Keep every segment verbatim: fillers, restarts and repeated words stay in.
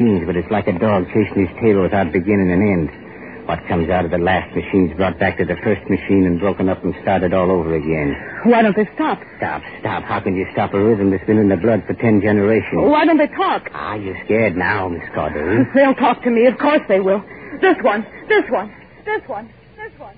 but it's like a dog chasing his tail without beginning and end. What comes out of the last machine's brought back to the first machine and broken up and started all over again. Why don't they stop? Stop, stop. How can you stop a rhythm that's been in the blood for ten generations? Why don't they talk? Ah, you're scared now, Miss Corday. They'll talk to me. Of course they will. This one, this one, this one, this one.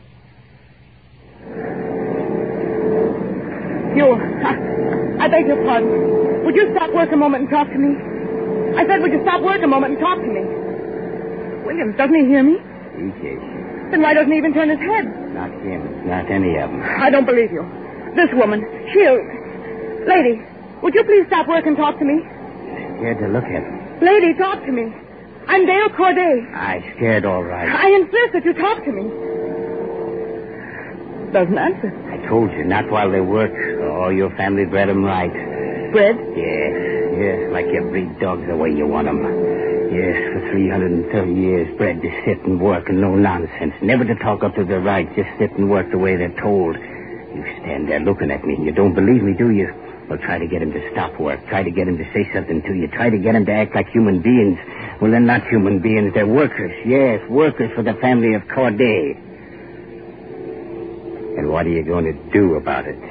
You, I, I beg your pardon. Would you stop work a moment and talk to me? I said, would you stop work a moment and talk to me? Williams, doesn't he hear me? He hears. Then why doesn't he even turn his head? Not him. Not any of them. I don't believe you. This woman, she'll... Lady, would you please stop work and talk to me? Scared to look at him. Lady, talk to me. I'm Dale Corday. I scared all right. I insist that you talk to me. Doesn't answer. I told you, not while they work. Oh, your family bred them right. Bred? Yes, yes, like you breed dogs the way you want them. Yes, for three hundred thirty years, bred to sit and work and no nonsense. Never to talk up to their right, just sit and work the way they're told. You stand there looking at me and you don't believe me, do you? Well, try to get him to stop work. Try to get him to say something to you. Try to get him to act like human beings. Well, they're not human beings. They're workers. Yes, workers for the family of Corday. And what are you going to do about it?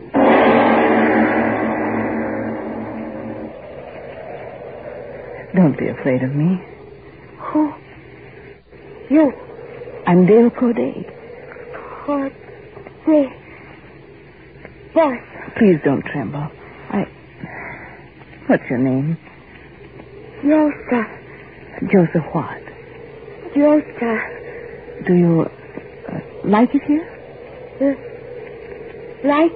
Don't be afraid of me. Who? You. I'm Dale Corday. Corday. Boss. Please don't tremble. I... What's your name? Joseph. Joseph what? Joseph. Do you uh, like it here? Uh, like?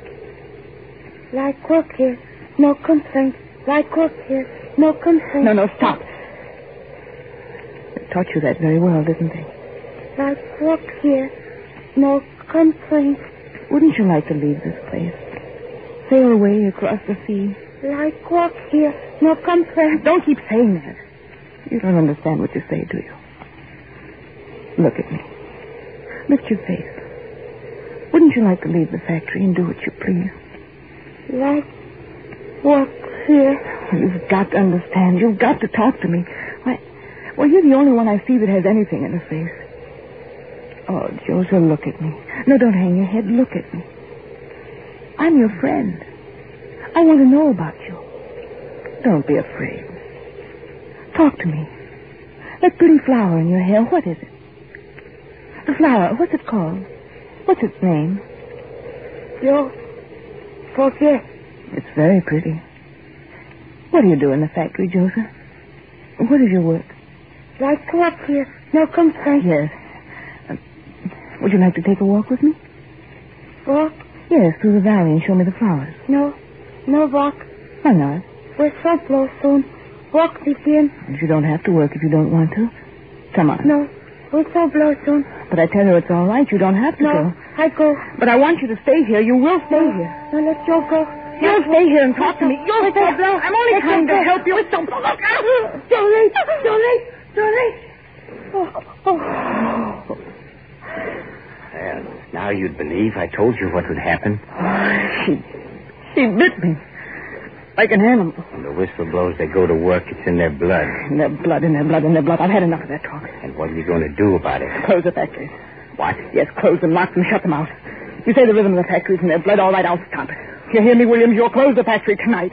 Like work here. No complaints. Like work here. No complaints. No, no, stop. They taught you that very well, didn't they? Like work here. No complaints. Wouldn't you like to leave this place? Sail away across the sea? Like work here. No complaints. Don't keep saying that. You don't understand what you say, do you? Look at me. Lift your face. Wouldn't you like to leave the factory and do what you please? Like work here. You've got to understand. You've got to talk to me. Why, well, you're the only one I see that has anything in her face. Oh, Joseph, look at me. No, don't hang your head. Look at me. I'm your friend. I want to know about you. Don't be afraid. Talk to me. That pretty flower in your hair, what is it? The flower, what's it called? What's its name? You forget. It's very pretty. What do you do in the factory, Joseph? What is your work? Like work here. No complaints. Yes. Uh, would you like to take a walk with me? Walk? Yes, through the valley and show me the flowers. No. No walk. Why not? Whistle blow soon. Walk begin. You don't have to work if you don't want to. Come on. No. Whistle blow soon. But I tell you it's all right. You don't have to no, go. No, I go. But I want you to stay here. You will stay no, here. No, let Joe go. You'll stay here and talk to me. You'll Whistle stay. blow. I'm only Whistle trying blow. to help you. Whistle blow. Look out. Jolie. Jolie. Jolie. Oh, oh. Well, now you'd believe I told you what would happen. She, she bit me. Like an animal. When the whistle blows, they go to work. It's in their blood. In their blood, in their blood, in their blood. I've had enough of that talk. And what are you going to do about it? Close the factories. What? Yes, close them, lock them, shut them out. You say the rhythm of the factories in their blood, all right, I'll stop it. You hear me, Williams? You'll close the factory tonight.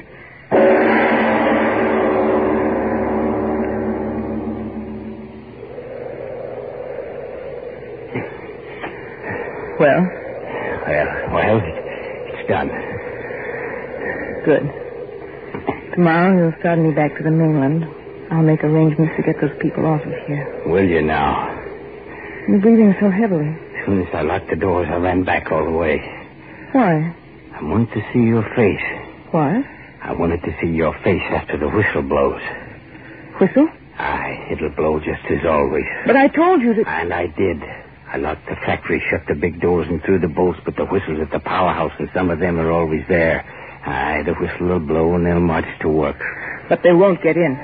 Well? Well, well, it's done. Good. Tomorrow you'll start me back to the mainland. I'll make arrangements to get those people off of here. Will you now? You're breathing so heavily. As soon as I locked the doors, I ran back all the way. Why? I wanted to see your face. What? I wanted to see your face after the whistle blows. Whistle? Aye, it'll blow just as always. But I told you that... And I did. I locked the factory, shut the big doors, and threw the bolts, but the whistle's at the powerhouse, and some of them are always there. Aye, the whistle will blow, and they'll march to work. But they won't get in.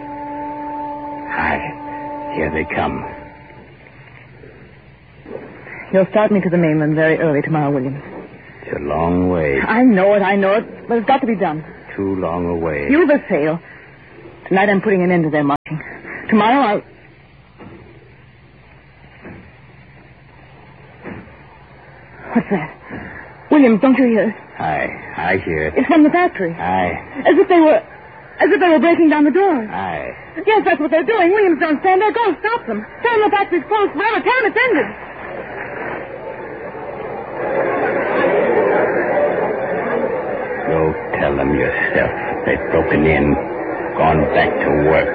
Aye, here they come. You'll start me to the mainland very early tomorrow, Williams. It's a long way. I know it, I know it, but it's got to be done. Too long a way. You've a sail. Tonight I'm putting an end to their marching. Tomorrow I'll... What's that? Williams, don't you hear it? Aye, I hear it. It's from the factory. Aye. As if they were... As if they were breaking down the door. Aye. Yes, that's what they're doing. Williams, don't stand there. Go, stop them. Tell them the factory's closed forever. Tell them it's ended. Go tell them yourself. They've broken in, gone back to work.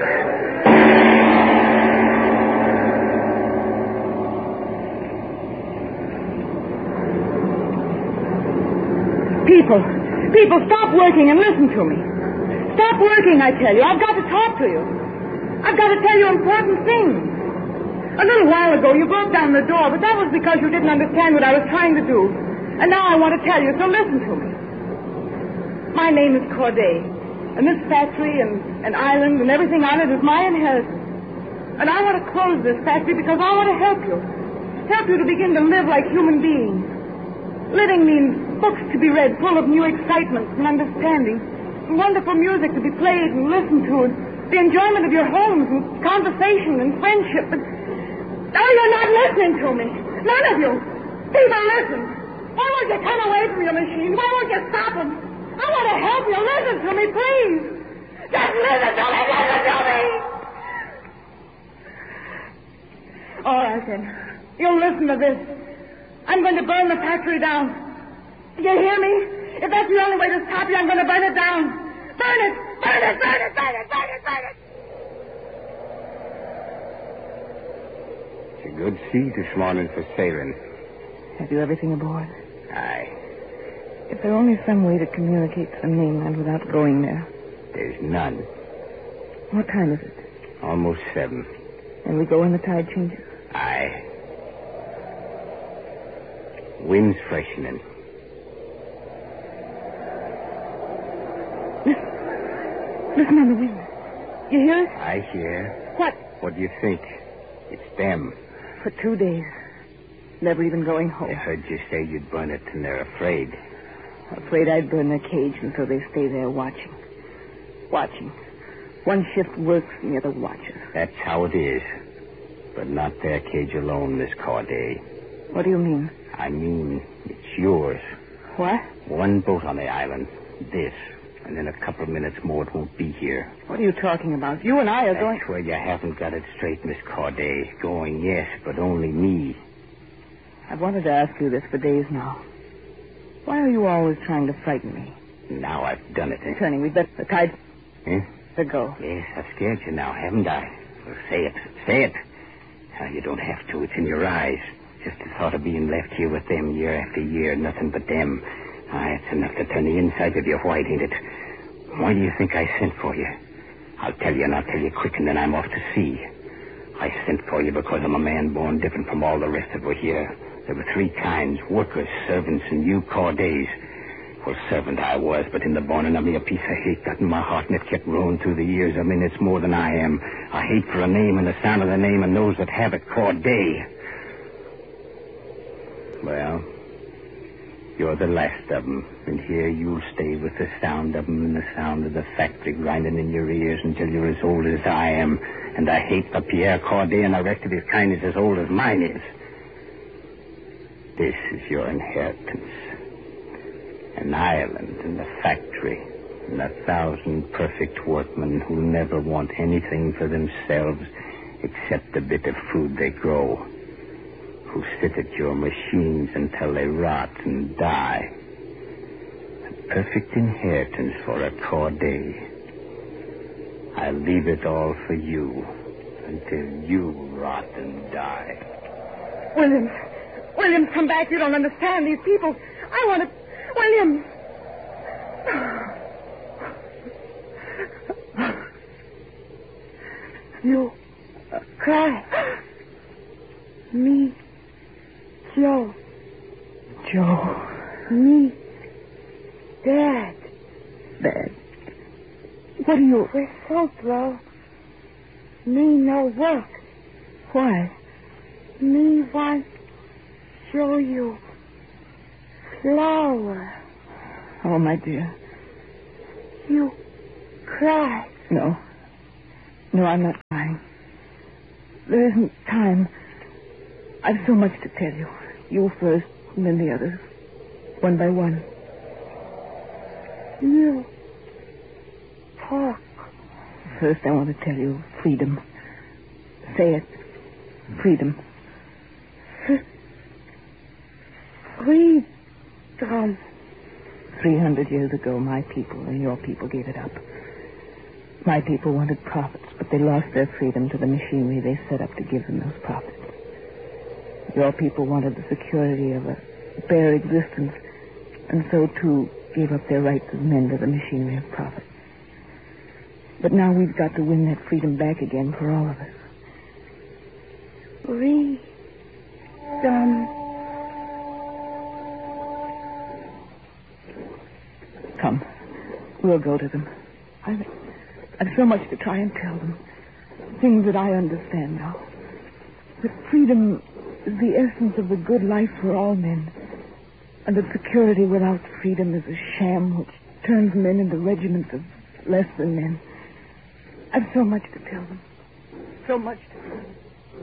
People, people, stop working and listen to me. Stop working, I tell you. I've got to talk to you. I've got to tell you important things. A little while ago, you broke down the door, but that was because you didn't understand what I was trying to do. And now I want to tell you, so listen to me. My name is Corday, and this factory and, and island and everything on it is my inheritance. And I want to close this factory because I want to help you. Help you to begin to live like human beings. Living means books to be read full of new excitements and understanding, and wonderful music to be played and listened to, and the enjoyment of your homes and conversation and friendship. But now you're not listening to me. None of you. People, listen. Why won't you come away from your machines? Why won't you stop them? I want to help you. Listen to me, please. Just listen to me. Listen to me. All right, then. You'll listen to this. I'm going to burn the factory down. You hear me? If that's the only way to stop you, I'm going to burn it down. Burn it! Burn it! Burn it! Burn it! Burn it! Burn it! It's a good sea this morning for sailing. Have you everything aboard? Aye. Is there only some way to communicate to the mainland without going there? There's none. What time is it? Almost seven. And we go when the tide changes? Aye. Wind's freshening. Listen. Listen on the wind. You hear it? I hear. What? What do you think? It's them. For two days. Never even going home. They heard you say you'd burn it, and they're afraid. Afraid I'd burn their cage until they stay there watching. Watching. One shift works and the other watches. That's how it is. But not their cage alone, Miss Corday. What do you mean? I mean, it's yours. What? One boat on the island. This. And in a couple of minutes more, it won't be here. What are you talking about? You and I are That's going... where you haven't got it straight, Miss Corday. Going, yes, but only me. I've wanted to ask you this for days now. Why are you always trying to frighten me? Now I've done it, eh? Turning, we'd better... The tide... Eh? To go. Yes, I've scared you now, haven't I? Well, say it. Say it. Now, you don't have to. It's in your eyes. Just the thought of being left here with them year after year, nothing but them. Ah, it's enough to turn the inside of you white, ain't it? Why do you think I sent for you? I'll tell you, and I'll tell you quick, and then I'm off to sea. I sent for you because I'm a man born different from all the rest that were here. There were three kinds, workers, servants, and you Cordays. Well, servant I was, but in the borning of me a piece of hate got in my heart, and it kept growing through the years. I mean, it's more than I am. A hate for a name and the sound of the name and those that have it, Corday. Well, you're the last of them, and here you'll stay with the sound of them and the sound of the factory grinding in your ears until you're as old as I am. And I hate for Pierre Corday and the rest of his kind is as old as mine is. This is your inheritance. An island and a factory and a thousand perfect workmen who never want anything for themselves except the bit of food they grow, who sit at your machines until they rot and die. A perfect inheritance for a Corday. I leave it all for you until you rot and die. Williams. Williams, come back. You don't understand these people. I want to... Williams. You uh, cry. Me. Joe. Joe. Me. Dad. Dad. What are you... We're so low. Me no work. Why? Me want show you flower. Oh, my dear. You cry. No. No, I'm not crying. There isn't time. I've so much to tell you. You first, and then the others. One by one. You. Talk. First, I want to tell you freedom. Say it. Freedom. Freedom. Three hundred years ago, my people and your people gave it up. My people wanted profits, but they lost their freedom to the machinery they set up to give them those profits. Your people wanted the security of a bare existence, and so, too, gave up their rights as men to the machinery of profit. But now we've got to win that freedom back again for all of us. Freedom. Come. We'll go to them. I've, I've so much to try and tell them. Things that I understand now. That freedom is the essence of the good life for all men. And that security without freedom is a sham which turns men into regiments of less than men. I've so much to tell them. So much to tell them.